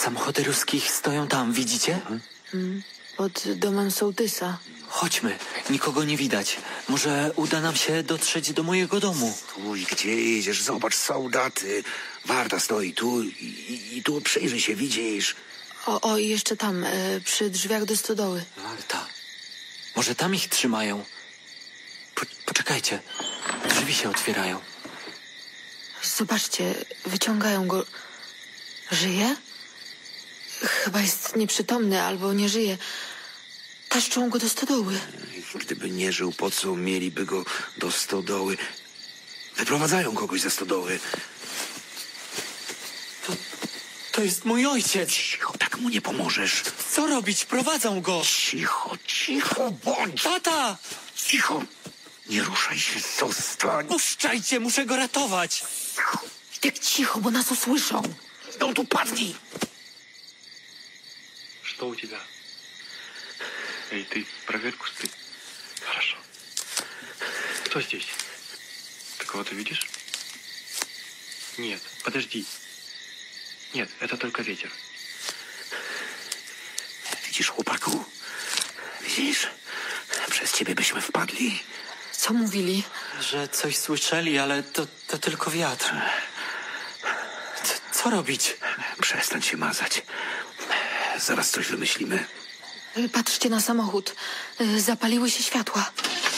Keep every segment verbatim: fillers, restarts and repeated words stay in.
Samochody ruskich stoją tam, widzicie? Mm, pod domem sołtysa. Chodźmy, nikogo nie widać. Może uda nam się dotrzeć do mojego domu. Stój, gdzie idziesz? Zobacz, soldaty. Warta stoi tu i, i, i tu przyjrzyj się, widzisz? O, o, i jeszcze tam, e, przy drzwiach do stodoły. Warta. Może tam ich trzymają? Po, poczekajcie, drzwi się otwierają. Zobaczcie, wyciągają go. Żyje? Chyba jest nieprzytomny albo nie żyje. Taszczą go do stodoły. Gdyby nie żył, po co mieliby go do stodoły? Wyprowadzają kogoś ze stodoły. To, to jest mój ojciec. Cicho, tak mu nie pomożesz. Co robić? Prowadzą go. Cicho, cicho bądź. Tata! Cicho. Nie ruszaj się, zostań. Puszczajcie, muszę go ratować. Tak cicho, bo nas usłyszą. No tu padnij. Что у тебя? Эй, ты, проверку ты. Хорошо. Кто здесь? Ты кого-то видишь? Нет, подожди. Нет, это только ветер. Widzisz, chłopaku? Widzisz? Przez ciebie byśmy wpadli. Co mówili? Że coś słyszeli, ale to, to tylko wiatr. Co, co robić? Przestań się mazać. Zaraz coś wymyślimy. E, Patrzcie na samochód. E, Zapaliły się światła.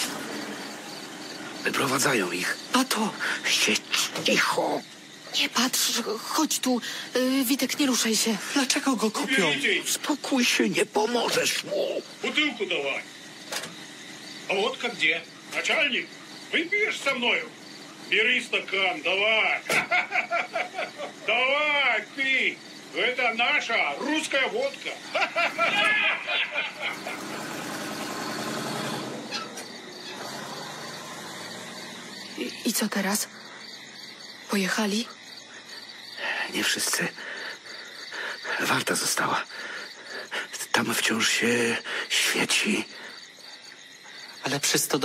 Wyprowadzają ich. Tato! Siedź cicho. Nie patrz, chodź tu. E, Witek, nie ruszaj się. Dlaczego go kopią? Spokój się, nie pomożesz mu. Бутылку давай. А водка где? Начальник, выпьешь со мною? Бери стакан, давай. Давай, пей. Это наша русская водка. I, I co teraz? Pojechali? Nie wszyscy. Warta została. Tam wciąż się świeci. Ale przy sto